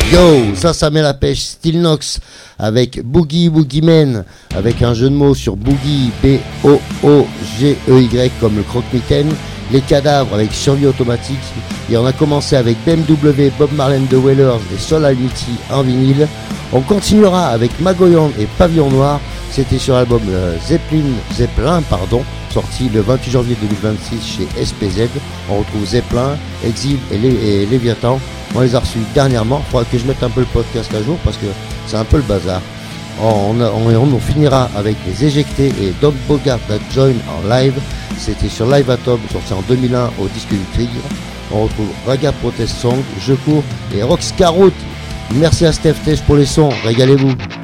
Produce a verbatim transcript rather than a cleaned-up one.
Yo, ça, ça met la pêche. Still Nox avec Boogie Boogie Man, avec un jeu de mots sur Boogie, B O O G E Y comme le croque-mitaine. Les Cadavres avec Survie automatique. Et on a commencé avec B M W, Bob Marley and the Wailers et Soul Almighty en vinyle. On continuera avec Magoyan et Pavillon Noir. C'était sur l'album euh, Zeppelin, Zeppelin, pardon, sorti le vingt-huit janvier deux mille vingt-six chez S P Z. On retrouve Zeppelin, Exil et, Lé- et Léviathan. On les a reçus dernièrement. Il faudra que je mette un peu le podcast à jour parce que c'est un peu le bazar. On, on, on, on finira avec les Éjectés et Dog Bogart That Join en live. C'était sur Live Atom, sorti en deux mille un au disque du Tigre. On retrouve Raga Protest Song, Je cours et Rox Carotte. Merci à Steph Tech pour les sons, régalez-vous.